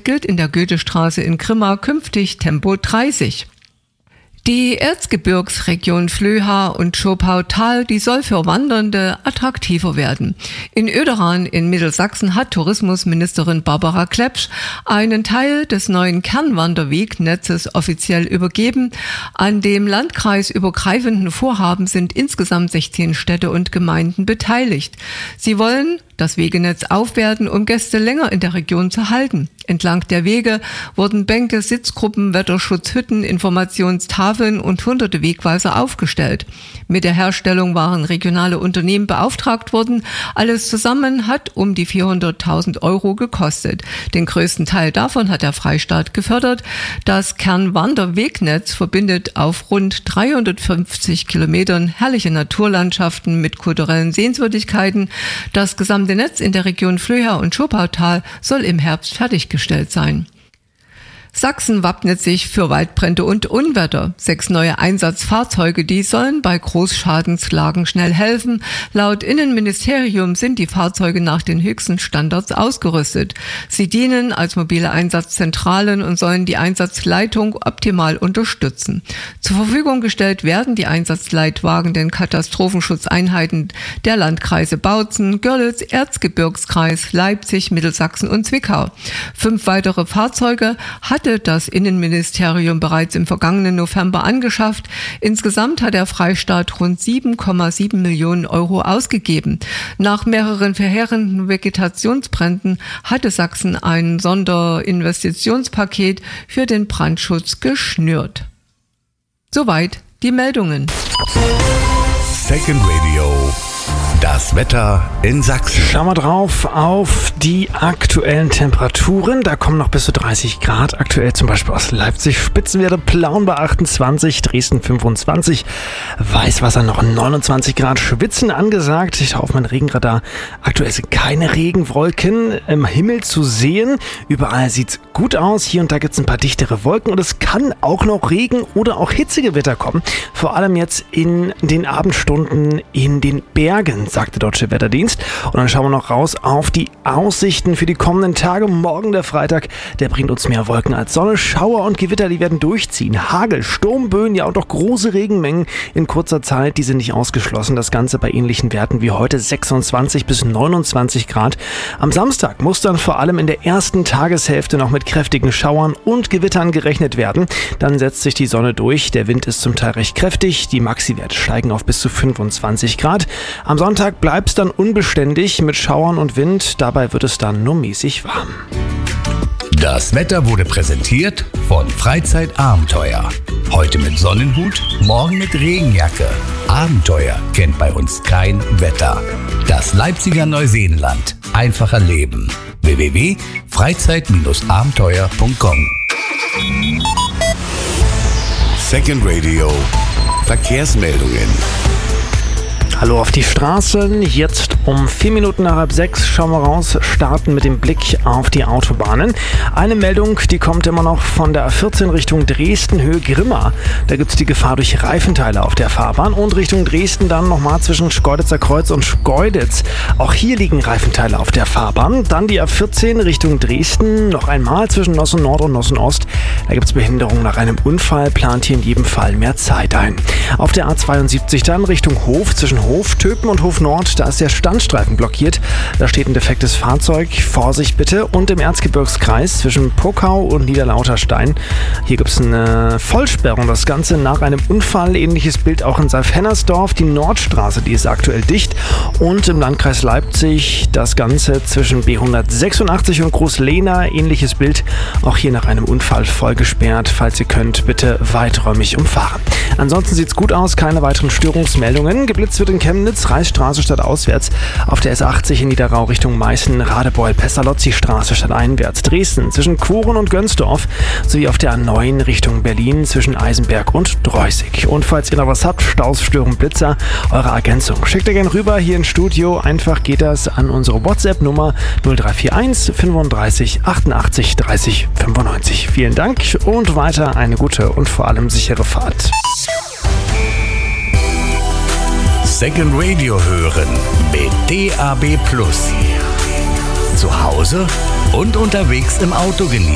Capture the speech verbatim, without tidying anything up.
gilt in der Goethestraße in Grimma künftig Tempo dreißig. Die Erzgebirgsregion Flöha und Schopautal, die soll für Wandernde attraktiver werden. In Oederan in Mittelsachsen hat Tourismusministerin Barbara Klepsch einen Teil des neuen Kernwanderwegnetzes offiziell übergeben. An dem landkreisübergreifenden Vorhaben sind insgesamt sechzehn Städte und Gemeinden beteiligt. Sie wollen das Wegenetz aufwerten, um Gäste länger in der Region zu halten. Entlang der Wege wurden Bänke, Sitzgruppen, Wetterschutzhütten, Informationstafeln und hunderte Wegweiser aufgestellt. Mit der Herstellung waren regionale Unternehmen beauftragt worden. Alles zusammen hat um die vierhunderttausend Euro gekostet. Den größten Teil davon hat der Freistaat gefördert. Das Kernwanderwegnetz verbindet auf rund dreihundertfünfzig Kilometern herrliche Naturlandschaften mit kulturellen Sehenswürdigkeiten. Das gesamte Netz in der Region Flöha und Schopautal soll im Herbst fertiggestellt sein. Sachsen wappnet sich für Waldbrände und Unwetter. Sechs neue Einsatzfahrzeuge, die sollen bei Großschadenslagen schnell helfen. Laut Innenministerium sind die Fahrzeuge nach den höchsten Standards ausgerüstet. Sie dienen als mobile Einsatzzentralen und sollen die Einsatzleitung optimal unterstützen. Zur Verfügung gestellt werden die Einsatzleitwagen den Katastrophenschutzeinheiten der Landkreise Bautzen, Görlitz, Erzgebirgskreis, Leipzig, Mittelsachsen und Zwickau. Fünf weitere Fahrzeuge hatte das Innenministerium bereits im vergangenen November angeschafft. Insgesamt hat der Freistaat rund sieben Komma sieben Millionen Euro ausgegeben. Nach mehreren verheerenden Vegetationsbränden hatte Sachsen ein Sonderinvestitionspaket für den Brandschutz geschnürt. Soweit die Meldungen. Second Radio. Das Wetter in Sachsen. Schauen wir drauf auf die aktuellen Temperaturen. Da kommen noch bis zu dreißig Grad. Aktuell zum Beispiel aus Leipzig. Spitzenwerte Plauen bei achtundzwanzig, Dresden fünfundzwanzig, Weißwasser noch neunundzwanzig Grad. Schwitzen angesagt. Ich schaue auf mein Regenradar. Aktuell sind keine Regenwolken im Himmel zu sehen. Überall sieht's gut aus. Hier und da gibt's ein paar dichtere Wolken und es kann auch noch Regen oder auch Hitzegewitter kommen. Vor allem jetzt in den Abendstunden in den Bergen, sagt der Deutsche Wetterdienst. Und dann schauen wir noch raus auf die Aussichten für die kommenden Tage. Morgen der Freitag, der bringt uns mehr Wolken als Sonne. Schauer und Gewitter, die werden durchziehen. Hagel, Sturmböen, ja und auch große Regenmengen in kurzer Zeit, die sind nicht ausgeschlossen. Das Ganze bei ähnlichen Werten wie heute, sechsundzwanzig bis neunundzwanzig Grad. Am Samstag muss dann vor allem in der ersten Tageshälfte noch mit kräftigen Schauern und Gewittern gerechnet werden. Dann setzt sich die Sonne durch. Der Wind ist zum Teil recht kräftig. Die Maxi-Werte steigen auf bis zu fünfundzwanzig Grad. Am Sonntag bleibt es dann unbeständig mit Schauern und Wind. Dabei wird es dann nur mäßig warm. Das Wetter wurde präsentiert von Freizeitabenteuer. Heute mit Sonnenhut, morgen mit Regenjacke. Abenteuer kennt bei uns kein Wetter. Das Leipziger Neuseenland. Einfacher Leben. w w w punkt freizeit abenteuer punkt com. Second Radio. Verkehrsmeldungen. Hallo auf die Straßen. Jetzt um vier Minuten nach halb sechs schauen wir raus, starten mit dem Blick auf die Autobahnen. Eine Meldung, die kommt immer noch von der A vierzehn Richtung Dresden, Höhe Grimma. Da gibt es die Gefahr durch Reifenteile auf der Fahrbahn und Richtung Dresden dann nochmal zwischen Schkeuditzer Kreuz und Schkeuditz. Auch hier liegen Reifenteile auf der Fahrbahn. Dann die A vierzehn Richtung Dresden, noch einmal zwischen Nossen Nord und Nossen Ost. Da gibt es Behinderung nach einem Unfall, plant hier in jedem Fall mehr Zeit ein. Auf der A zweiundsiebzig dann Richtung Hof, zwischen Hof, Töpen und Hof Nord, da ist der Standstreifen blockiert. Da steht ein defektes Fahrzeug. Vorsicht bitte. Und im Erzgebirgskreis zwischen Pokau und Niederlauterstein. Hier gibt es eine Vollsperrung. Das Ganze nach einem Unfall. Ähnliches Bild auch in Saalf-Hennersdorf. Die Nordstraße, die ist aktuell dicht. Und im Landkreis Leipzig das Ganze zwischen B hundertsechsundachtzig und Großlehna. Ähnliches Bild. Auch hier nach einem Unfall voll gesperrt. Falls ihr könnt, bitte weiträumig umfahren. Ansonsten sieht es gut aus. Keine weiteren Störungsmeldungen. Geblitzt wird in Chemnitz, Reichsstraße statt auswärts. Auf der S achtzig in Niederrau Richtung Meißen, Radebeul, Pestalozzi-Straße statt einwärts. Dresden zwischen Koren und Gönsdorf sowie auf der A neun Richtung Berlin zwischen Eisenberg und Dreußig. Und falls ihr noch was habt, Staus, Störung, Blitzer, eure Ergänzung, schickt ihr gerne rüber hier ins Studio. Einfach geht das an unsere WhatsApp-Nummer null drei vier eins fünfunddreißig achtundachtzig dreißig fünfundneunzig. Vielen Dank und weiter eine gute und vor allem sichere Fahrt. Second Radio hören mit D A B Plus. Zu Hause und unterwegs im Auto genießen.